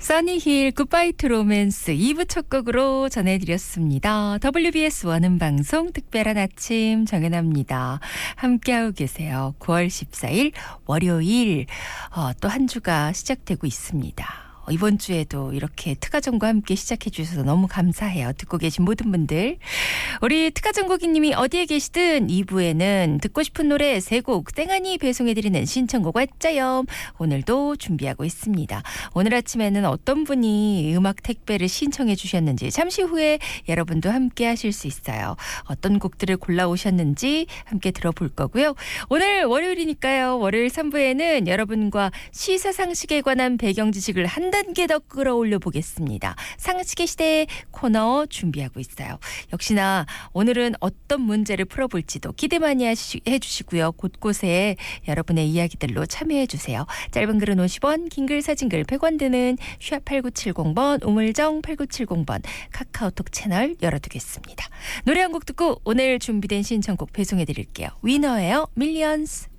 써니힐 굿바이 투 로맨스 2부 첫 곡으로 전해드렸습니다. WBS 원음 방송 특별한 아침 정연아입니다. 함께하고 계세요. 9월 14일 월요일 또 한 주가 시작되고 있습니다. 이번 주에도 이렇게 특가정과 함께 시작해 주셔서 너무 감사해요. 듣고 계신 모든 분들. 우리 특가정고기님이 어디에 계시든 2부에는 듣고 싶은 노래 3곡 땡하니 배송해드리는 신청곡 왔자요. 오늘도 준비하고 있습니다. 오늘 아침에는 어떤 분이 음악 택배를 신청해 주셨는지 잠시 후에 여러분도 함께 하실 수 있어요. 어떤 곡들을 골라오셨는지 함께 들어볼 거고요. 오늘 월요일이니까요. 월요일 3부에는 여러분과 시사상식에 관한 배경 지식을 한 단계 더 끌어올려 보겠습니다. 상식의 시대 코너 준비하고 있어요. 역시나 오늘은 어떤 문제를 풀어볼지도 기대 많이 해주시고요. 곳곳에 여러분의 이야기들로 참여해 주세요. 짧은 글은 50원, 긴 글 사진 글 100원 드는 #8970번 우물정 8970번 카카오톡 채널 열어두겠습니다. 노래 한 곡 듣고 오늘 준비된 신청곡 배송해 드릴게요. 위너예요. 밀리언스.